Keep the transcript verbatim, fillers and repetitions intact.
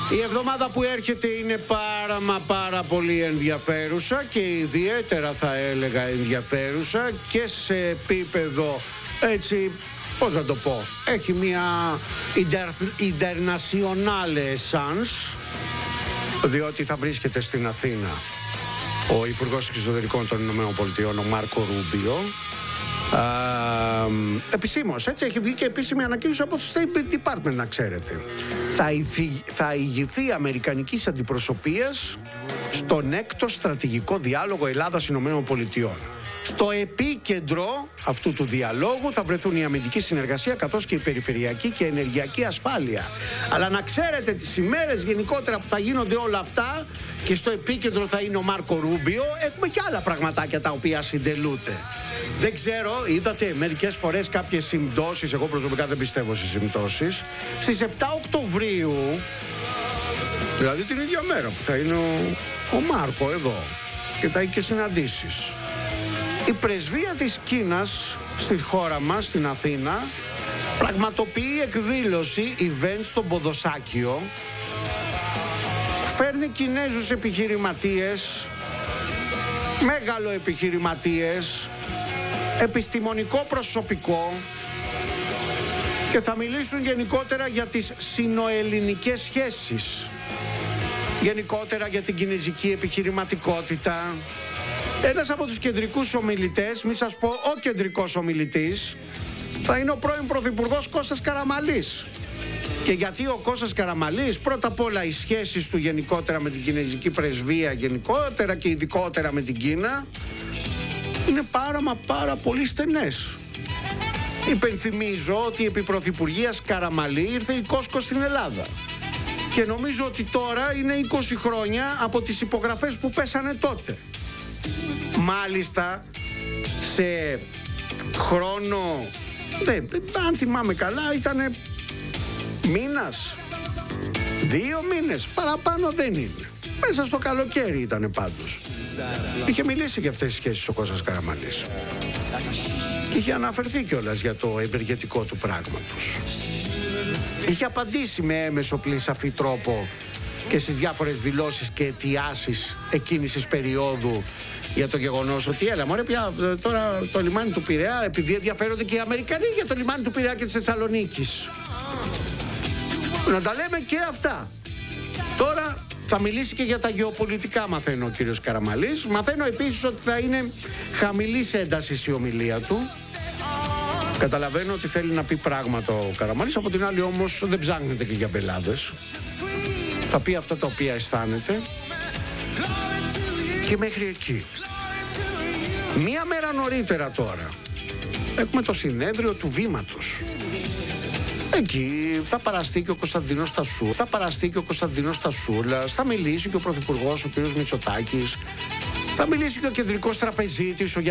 Η εβδομάδα που έρχεται είναι πάρα μα πάρα πολύ ενδιαφέρουσα και ιδιαίτερα θα έλεγα ενδιαφέρουσα και σε επίπεδο έτσι, πώς να το πω, έχει μια internationale essence, διότι θα βρίσκεται στην Αθήνα ο Υπουργός Εξωτερικών των Ηνωμένων Πολιτειών, ο Μάρκο Ρούμπιο. Επισήμως, έτσι, έχει βγει και επίσημη ανακοίνωση από το State Department, να ξέρετε. Θα, ηθι, θα ηγηθεί αμερικανικής αντιπροσωπείας στον έκτο στρατηγικό διάλογο Ελλάδας-Ηνωμένων Πολιτειών. Στο επίκεντρο αυτού του διαλόγου θα βρεθούν η αμυντική συνεργασία καθώς και η περιφερειακή και ενεργειακή ασφάλεια. Αλλά να ξέρετε, τις ημέρες γενικότερα που θα γίνονται όλα αυτά και στο επίκεντρο θα είναι ο Μάρκο Ρούμπιο, έχουμε και άλλα πραγματάκια τα οποία συντελούνται. Δεν ξέρω, είδατε μερικές φορές κάποιες συμπτώσεις, εγώ προσωπικά δεν πιστεύω στις συμπτώσεις. Στις επτά Οκτωβρίου, δηλαδή την ίδια μέρα που θα είναι ο, ο Μάρκο εδώ και θα έχει και συναντήσεις, η πρεσβεία της Κίνας στη χώρα μας, στην Αθήνα, πραγματοποιεί εκδήλωση event στον Ποδοσάκιο. Φέρνει Κινέζους επιχειρηματίες, μέγαλο επιχειρηματίες, επιστημονικό προσωπικό και θα μιλήσουν γενικότερα για τις συνοελληνικές σχέσεις, γενικότερα για την κινεζική επιχειρηματικότητα. Ένας από τους κεντρικούς ομιλητές, μη σας πω ο κεντρικός ομιλητής, θα είναι ο πρώην Πρωθυπουργός Κώστας Καραμανλής. Και γιατί ο Κώστας Καραμανλής? Πρώτα απ' όλα οι σχέσεις του γενικότερα με την κινεζική πρεσβεία γενικότερα και ειδικότερα με την Κίνα είναι πάρα μα πάρα πολύ στενές. Υπενθυμίζω ότι επί Πρωθυπουργίας Καραμανλή ήρθε η Κόσκο στην Ελλάδα. Και νομίζω ότι τώρα είναι είκοσι χρόνια από τις υπογραφές που πέσανε τότε. Μάλιστα σε χρόνο, δεν, αν θυμάμαι καλά, ήτανε μήνας, δύο μήνες, παραπάνω δεν είναι. Μέσα στο καλοκαίρι ήτανε πάντως. Είχε μιλήσει για αυτές τις σχέσεις ο Κώστας Καραμανλής. Είχε αναφερθεί κιόλας για το ευεργετικό του πράγματος. Είχε απαντήσει με έμεσο πλην σαφή τρόπο και στις διάφορες δηλώσεις και αιτιάσεις εκείνης της περίοδου για το γεγονός ότι έλα μωρέ πια τώρα το λιμάνι του Πειραιά, επειδή ενδιαφέρονται και οι Αμερικανοί για το λιμάνι του Πειραιά και της Θεσσαλονίκης. Να τα λέμε και αυτά. Τώρα θα μιλήσει και για τα γεωπολιτικά, μαθαίνω ο κύριος Καραμανλής. Μαθαίνω επίσης ότι θα είναι χαμηλής έντασης η ομιλία του. Καταλαβαίνω ότι θέλει να πει πράγματα ο Καραμανλής, από την άλλη όμως δεν ψάχνεται και για μπελάδες. Θα πει αυτά τα οποία αισθάνεται. Και μέχρι εκεί. Μία μέρα νωρίτερα τώρα έχουμε το συνέδριο του Βήματος. Εκεί θα παραστεί και ο Κωνσταντίνος Στασούλας, θα παραστεί και ο Κωνσταντίνος Στασούλας, θα μιλήσει και ο Πρωθυπουργός ο κ. Μητσοτάκης, θα μιλήσει και ο κεντρικός τραπεζίτης, ο